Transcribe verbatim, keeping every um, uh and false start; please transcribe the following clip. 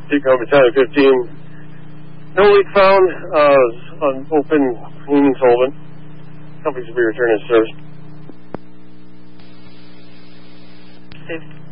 Deacon Battalion fifteen. No leak found. Uh, on open, clean, and solvent. Companies will be returning to service. Steve.